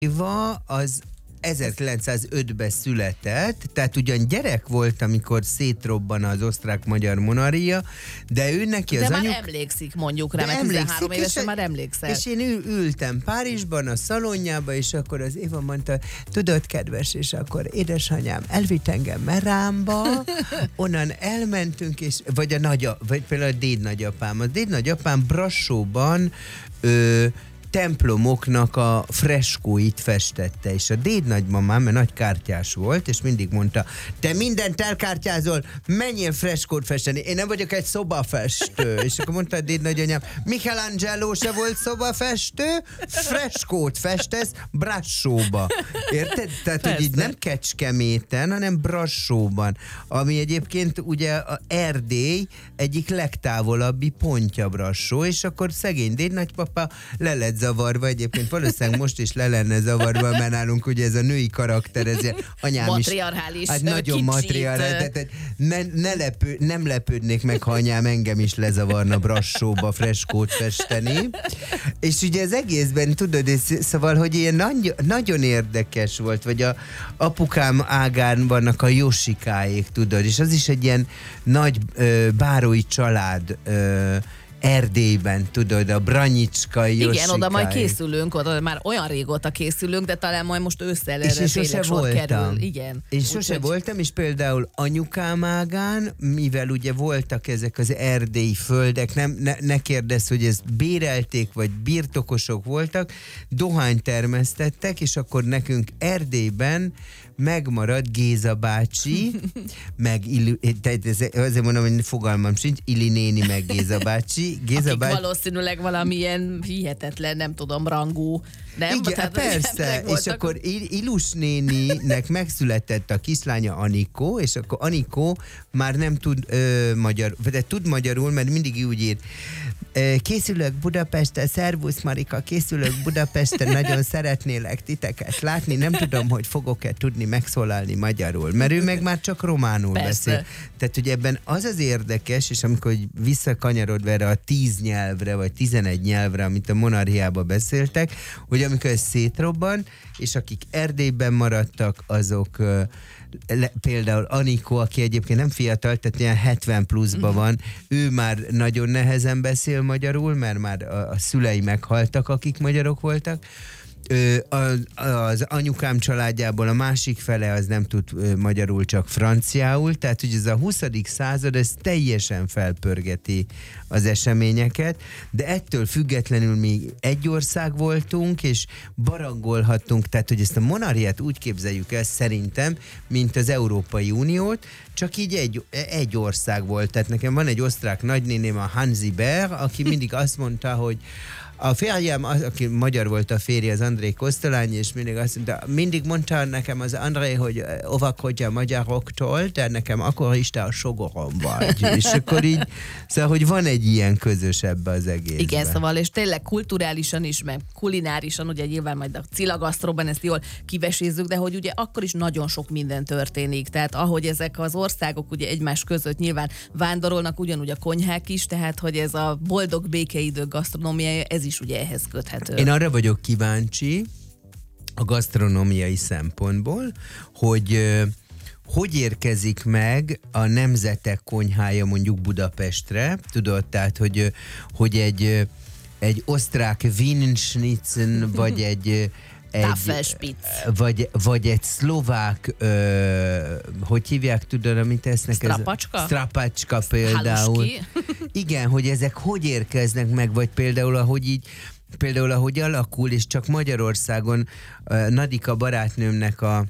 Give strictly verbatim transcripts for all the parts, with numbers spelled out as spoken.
Éva az ezerkilencszázötben született, tehát ugyan gyerek volt, amikor szétrobban az osztrák-magyar monarchia, de ő neki de az már anyuk... emlékszik mondjuk rá, mert tizenhárom évesen már emlékszel. És én ül, ültem Párizsban a szalonjába, és akkor az Éva mondta, tudod, kedves, és akkor édesanyám elvitt engem Merámba, onnan elmentünk, és vagy a nagya, vagy például a dédnagyapám. A dédnagyapám Brassóban ö, templomoknak a freskóit festette, és a dédnagymamám, mert nagy kártyás volt, és mindig mondta, te mindent elkártyázol, menjél freskót festeni, én nem vagyok egy szobafestő. És akkor mondta a dédnagyanyám, Michelangelo se volt szobafestő, freskót festesz Brassóba. Érted? Tehát, Persze. hogy így nem Kecskeméten, hanem Brassóban, ami egyébként ugye a Erdély egyik legtávolabbi pontja Brassó, és akkor szegény dédnagypapa le lett zavarva, egyébként valószínűleg most is le lenne zavarva, mert nálunk ugye ez a női karakter, ez anyám matriarchális, is. Hát nagyon kicsit. matriarchális. Ne, ne lepő, nem lepődnék meg, ha anyám engem is lezavarna Brassóba freskót festeni. És ugye az egészben, tudod, ez, szóval, hogy ilyen nagy, nagyon érdekes volt, vagy a apukám ágán vannak a Josikáék, tudod, és az is egy ilyen nagy ö, bárói család ö, Erdélyben, tudod, a Branyicska, Josikáék. Igen, oda majd készülünk, oda már olyan régóta készülünk, de talán majd most ősszel erre és tényleg sor voltam. kerül. Igen. És Úgy, sose hogy... voltam, és például anyukám ágán, mivel ugye voltak ezek az erdélyi földek, nem, ne, ne kérdezz, hogy ezt bérelték, vagy birtokosok voltak, dohányt termesztettek, és akkor nekünk Erdélyben megmaradt Géza bácsi, meg Ili, tehát azért mondom, hogy fogalmam sincs, Ili néni, meg Géza bácsi. Géza Akik bácsi... valószínűleg valamilyen hihetetlen, nem tudom, rangú, nem? Igen, Tehát, persze, és akkor Ilus néninek megszületett a kislánya Anikó, és akkor Anikó már nem tud ö, magyar, de tud magyarul, mert mindig úgy ír. Készülök Budapesten, szervusz Marika, készülök Budapesten, nagyon szeretnélek titeket látni, nem tudom, hogy fogok-e tudni megszólalni magyarul, mert ő meg már csak románul Persze. beszél. Tehát, hogy ebben az az érdekes, és amikor visszakanyarodva erre a tíz nyelvre, vagy tizenegy nyelvre, amit a monarchiában beszéltek, hogy amikor ez szétrobban, és akik Erdélyben maradtak, azok Le, például Anikó, aki egyébként nem fiatal, tehát ilyen hetven pluszban van, ő már nagyon nehezen beszél magyarul, mert már a, a szülei meghaltak, akik magyarok voltak. Ö, az, az anyukám családjából a másik fele az nem tud ö, magyarul, csak franciául, tehát hogy ez a huszadik század, ez teljesen felpörgeti az eseményeket, de ettől függetlenül mi egy ország voltunk, és barangolhattunk, tehát hogy ezt a monarchiát úgy képzeljük el szerintem, mint az Európai Uniót, csak így egy, egy ország volt. Tehát nekem van egy osztrák nagynéném, a Hansi Ber, aki mindig azt mondta, hogy a férjem, az, aki magyar volt a férje, az André Kosztolányi, és mindig azt mondta, mindig mondta nekem az André, hogy óvakodj a magyaroktól, de nekem akkor is te a sogorom vagy. És akkor így, szóval, hogy van egy ilyen közös ebbe az egészben. Igen, szóval, és tényleg kulturálisan is, meg kulinárisan, ugye nyilván majd a Cilagasztróban ezt jól kivesézzük, de hogy ugye akkor is nagyon sok minden történik. Tehát ahogy ezek az országok ugye egymás között nyilván vándorolnak, ugyanúgy a konyhák is, tehát hogy ez a boldog békeidő gasztronómiája, ez is ugye ehhez köthető. Én arra vagyok kíváncsi a gasztronómiai szempontból, hogy uh, hogy érkezik meg a nemzetek konyhája mondjuk Budapestre, tudod, tehát, hogy, hogy egy, egy osztrák Wienerschnitzel, vagy egy Egy, vagy, vagy egy szlovák, ö, hogy hívják, tudod, amit esznek? Strapacska? Ez, strapacska például. Haluski. Igen, hogy ezek hogy érkeznek meg, vagy például, ahogy így, például, ahogy alakul, és csak Magyarországon uh, Nadika barátnőmnek a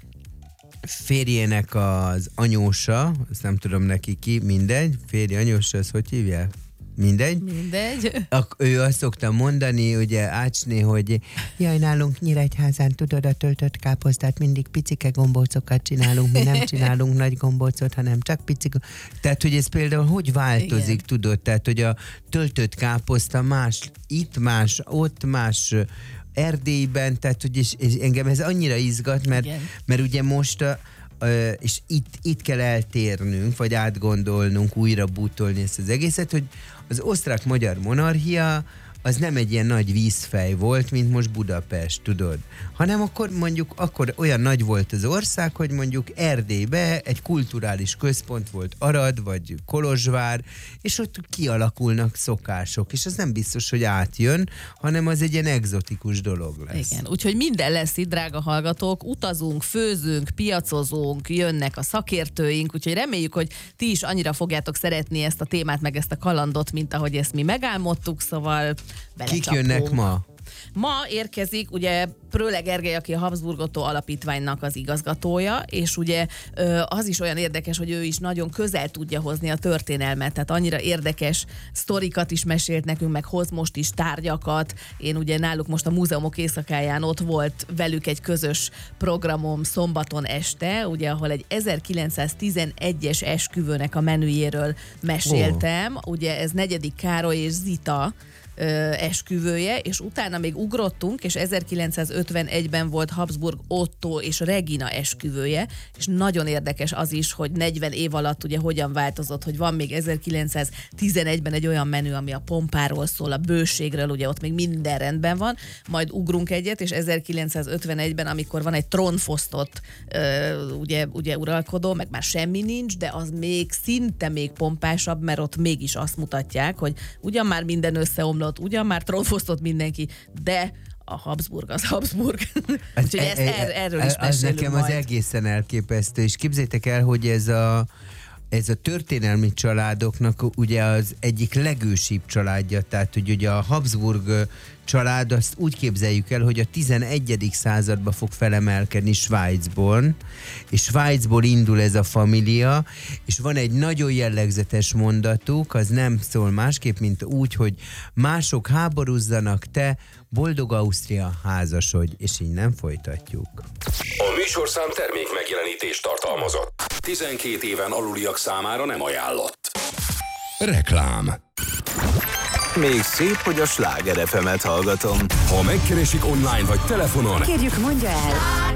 férjének az anyósa, azt nem tudom neki ki, mindegy, férje anyósa, az hogy hívják? Mindegy. Mindegy. Ak- ő azt szokta mondani, ugye Ácsné, hogy jaj, nálunk Nyíregyházán tudod a töltött káposztát, mindig picike gombócokat csinálunk, mi nem csinálunk nagy gombócot, hanem csak picik. Tehát, hogy ez például hogy változik, igen, tudod? Tehát, hogy a töltött káposzta más, itt más, ott más, Erdélyben, tehát, hogy és, és engem ez annyira izgat, mert, mert ugye most a Uh, és itt, itt kell eltérnünk, vagy átgondolnunk, újra bútolni ezt az egészet, hogy az osztrák-magyar monarchia az nem egy ilyen nagy vízfej volt, mint most Budapest, tudod? Hanem akkor mondjuk, akkor olyan nagy volt az ország, hogy mondjuk Erdélybe egy kulturális központ volt Arad, vagy Kolozsvár, és ott kialakulnak szokások, és az nem biztos, hogy átjön, hanem az egy ilyen egzotikus dolog lesz. Igen, úgyhogy minden lesz itt, drága hallgatók, utazunk, főzünk, piacozunk, jönnek a szakértőink, úgyhogy reméljük, hogy ti is annyira fogjátok szeretni ezt a témát, meg ezt a kalandot, mint ahogy ezt mi megálmodtuk, szóval belecsapunk. Kik jönnek ma? Ma érkezik ugye Pröle Gergely, aki a Habsburg Otto Alapítványnak az igazgatója, és ugye az is olyan érdekes, hogy ő is nagyon közel tudja hozni a történelmet, tehát annyira érdekes sztorikat is mesélt nekünk, meg hoz most is tárgyakat. Én ugye náluk most a múzeumok éjszakáján ott volt velük egy közös programom szombaton este, ugye ahol egy ezerkilencszáztizenegyes esküvőnek a menüjéről meséltem. Oh. Ugye ez negyedik Károly és Zita esküvője, és utána még ugrottunk, és ezerkilencszázötvenegyben volt Habsburg Otto és Regina esküvője, és nagyon érdekes az is, hogy negyven év alatt ugye hogyan változott, hogy van még ezerkilencszáztizenegyben egy olyan menü, ami a pompáról szól, a bőségről, ugye ott még minden rendben van, majd ugrunk egyet, és ezerkilencszázötvenegyben, amikor van egy trónfosztott ugye, ugye uralkodó, meg már semmi nincs, de az még szinte még pompásabb, mert ott mégis azt mutatják, hogy ugyan már minden összeomlott, ugyan már trónfosztott mindenki, de a Habsburg az Habsburg. Úgyhogy ezt er, erről is az nekem majd. Az egészen elképesztő, és képzeljétek el, hogy ez a ez a történelmi családoknak ugye az egyik legősibb családja, tehát hogy ugye a Habsburg család, azt úgy képzeljük el, hogy a tizenegyedik században fog felemelkedni Svájcból, és Svájcból indul ez a família, és van egy nagyon jellegzetes mondatuk, az nem szól másképp, mint úgy, hogy mások háborúzzanak, te boldog Ausztria, házasodj, és így nem folytatjuk. A műsorszám termék megjelenítést tartalmazott. tizenkét éven aluliak számára nem ajánlott. Reklám. Még szép, hogy a Sláger ef emet hallgatom. Ha megkeresik online vagy telefonon, kérjük, mondja el.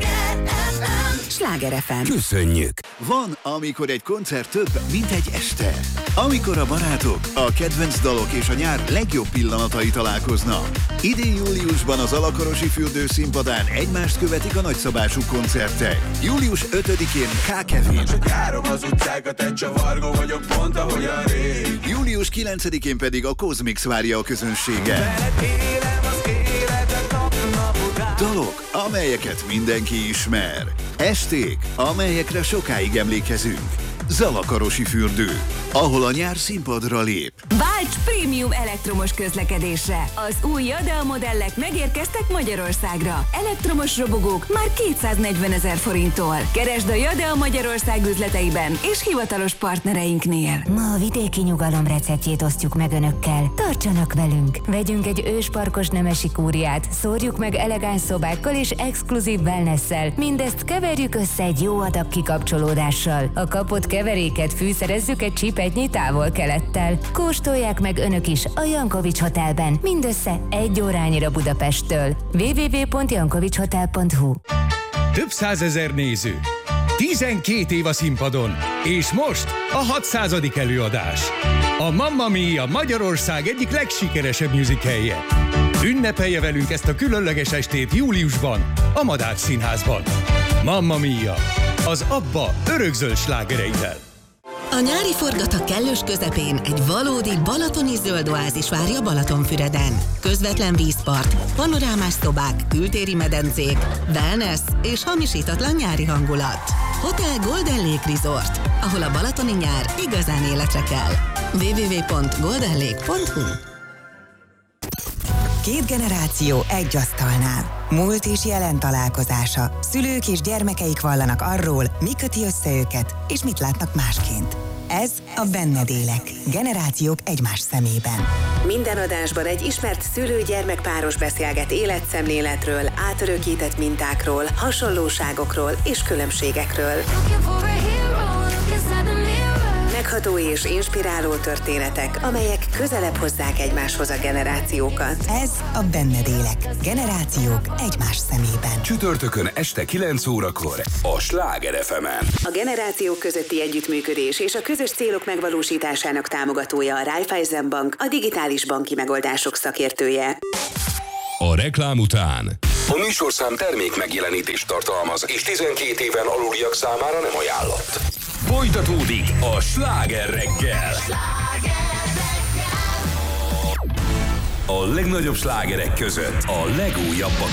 Sláger ef em. Köszönjük. Van, amikor egy koncert több, mint egy este. Amikor a barátok, a kedvenc dalok és a nyár legjobb pillanatai találkoznak. Idén júliusban az Alakarosi fürdő színpadán egymást követik a nagyszabású koncertek. július ötödikén K. Kevin. Csak járom az utcákat, egy csavargó vagyok, pont ahogyan rég. július kilencedikén pedig a Cosmix várja a közönséget. Dalok, amelyeket mindenki ismer. Esték, amelyekre sokáig emlékezünk. Zalakarosi fürdő, ahol a nyár színpadra lép. Válts prémium elektromos közlekedésre! Az új Jadea modellek megérkeztek Magyarországra. Elektromos robogók már kétszáznegyvenezer forinttól. Keresd a Jadea Magyarország üzleteiben és hivatalos partnereinknél. Ma a vidéki nyugalom receptjét osztjuk meg önökkel. Tartsanak velünk! Vegyünk egy ősparkos nemesi kúriát, szórjuk meg elegáns szobákkal és exkluzív wellnesszel. Mindezt keverjük össze egy jó adag kikapcsolódással. A kapott keveréket fűszerezzük egy csipetnyi távol-kelettel. Kóstolják meg önök is a Jankovics Hotelben, mindössze egy órányira Budapesttől. double-u double-u double-u pont jankovics hotel pont hu. Több százezer néző, tizenkét év a színpadon, és most a hatszázadik előadás. A Mamma Mia Magyarország egyik legsikeresebb musicalje. Ünnepelje velünk ezt a különleges estét júliusban, a Madách Színházban. Mamma Mia, az Abba örökzöld slágereivel. A nyári forgatag kellős közepén egy valódi balatoni zöld oázis várja Balatonfüreden. Közvetlen vízpart, panorámás szobák, kültéri medencék, wellness és hamisítatlan nyári hangulat. Hotel Golden Lake Resort, ahol a balatoni nyár igazán életre kell. double-u double-u double-u pont golden lake pont hu. Két generáció egy asztalnál. Múlt és jelen találkozása. Szülők és gyermekeik vallanak arról, mi köti össze őket, és mit látnak másként. Ez a Benned élek. Generációk egymás szemében. Minden adásban egy ismert szülő-gyermekpáros beszélget életszemléletről, átörökített mintákról, hasonlóságokról és különbségekről. Megható és inspiráló történetek, amelyek közelebb hozzák egymáshoz a generációkat. Ez a Benned élek. Generációk egymás szemében. Csütörtökön este kilenc órakor a Sláger ef emen. A generációk közötti együttműködés és a közös célok megvalósításának támogatója a Raiffeisen Bank, a digitális banki megoldások szakértője. A reklám után a műsorszám termék megjelenítést tartalmaz, és tizenkét éven aluliak számára nem ajánlott. Folytatódik a Sláger reggel. A legnagyobb slágerek között a legújabbak